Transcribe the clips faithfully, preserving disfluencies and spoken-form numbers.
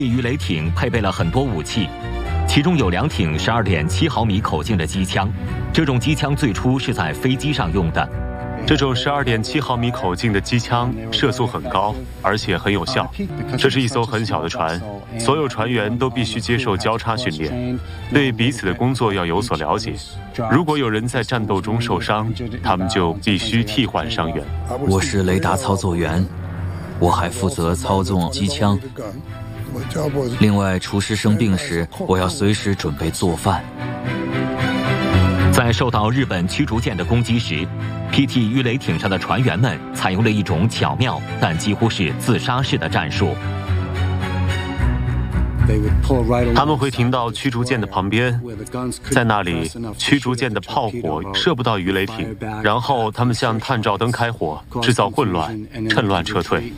鱼雷艇配备了很多武器，其中有两挺 十二点七毫米口径的机枪，这种机枪最初是在飞机上用的。 这种 十二点七毫米口径的机枪射速很高，而且很有效。这是一艘很小的船，所有船员都必须接受交叉训练，对彼此的工作要有所了解。如果有人在战斗中受伤，他们就必须替换伤员。 我是雷达操作员，我还负责操纵机枪。另外，厨师生病时，我要随时准备做饭。 在受到日本驱逐舰的攻击时 ，P T 鱼雷艇上的船员们采用了一种巧妙但几乎是自杀式的战术。 他们会停到驱逐舰的旁边，在那里，驱逐舰的炮火射不到鱼雷艇，然后他们向探照灯开火，制造混乱，趁乱撤退。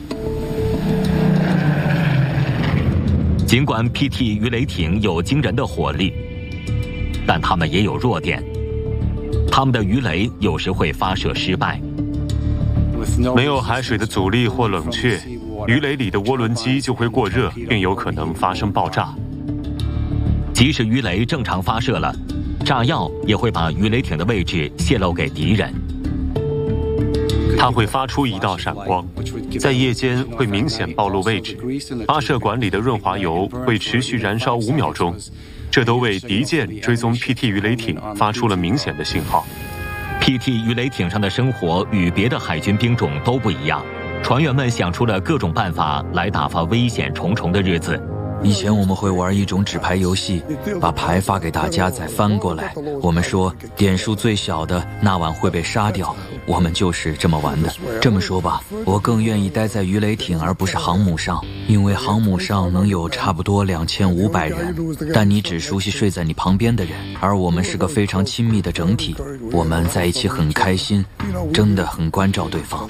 尽管 P T 鱼雷艇有惊人的火力，但他们也有弱点。 他们的鱼雷有时会发射失败。 没有海水的阻力或冷却，鱼雷里的涡轮机就会过热，并有可能发生爆炸。 即使鱼雷正常发射了，炸药也会把鱼雷艇的位置泄露给敌人。 它会发出一道闪光，在夜间会明显暴露位置。发射管里的润滑油会持续燃烧五秒钟。 这都为敌舰追踪 P T 鱼雷艇发出了明显的信号。 P T 鱼雷艇上的生活与别的海军兵种都不一样，船员们想出了各种办法来打发危险重重的日子。 以前我们会玩一种纸牌游戏，把牌发给大家，再翻过来。我们说点数最小的那晚会被杀掉，我们就是这么玩的。这么说吧，我更愿意待在鱼雷艇而不是航母上，因为航母上能有差不多两千五百人，但你只熟悉睡在你旁边的人，而我们是个非常亲密的整体，我们在一起很开心，真的很关照对方。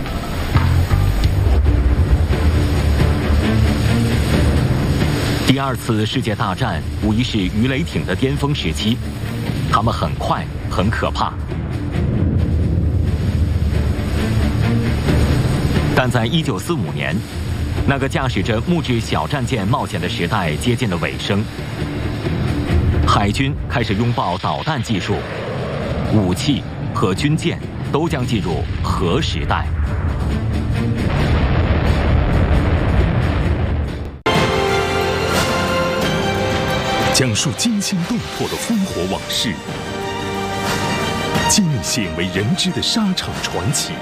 第二次世界大战无疑是鱼雷艇的巅峰时期，它们很快，很可怕。但在一九四五年，那个驾驶着木质小战舰冒险的时代接近了尾声，海军开始拥抱导弹技术，武器和军舰都将进入核时代。 讲述惊心动魄的烽火往事，记录鲜为人知的沙场传奇，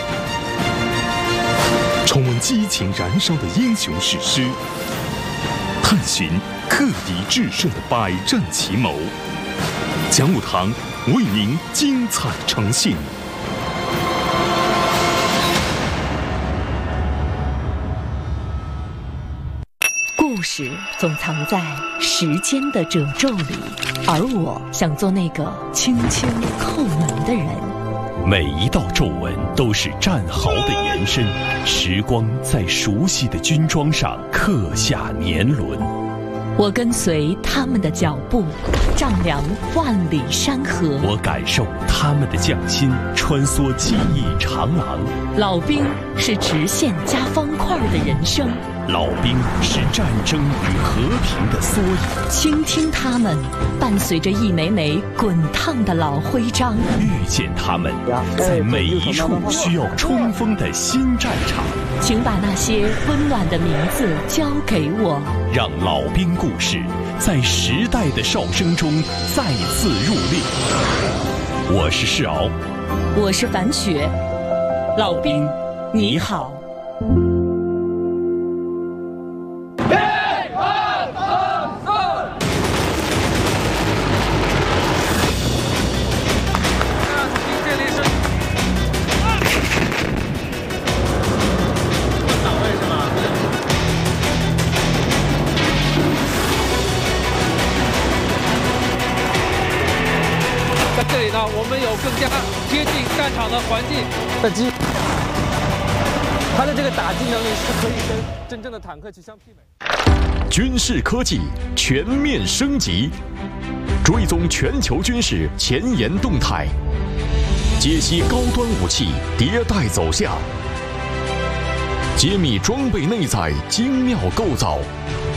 重温激情燃烧的英雄史诗，探寻克敌制胜的百战奇谋。讲武堂为您精彩呈现。 故事总藏在时间的褶皱里，而我想做那个轻轻叩门的人。 每一道皱纹都是战壕的延伸，时光在熟悉的军装上刻下年轮。 我跟随他们的脚步，丈量万里山河。 我感受他们的匠心，穿梭记忆长廊。 老兵是直线加方块的人生。 老兵是战争与和平的缩影， 倾听他们，伴随着一枚枚滚烫的老徽章。 遇见他们，在每一处需要冲锋的新战场。 请把那些温暖的名字交给我， 让老兵故事在时代的哨声中再次入列。我是世敖， 我是樊雪，老兵，你好。 这里呢，我们有更加贴近战场的环境。的机，它的这个打击能力是可以跟真正的坦克去相媲美。 军事科技全面升级，追踪全球军事前沿动态，解析高端武器迭代走向，揭秘装备内在精妙构造。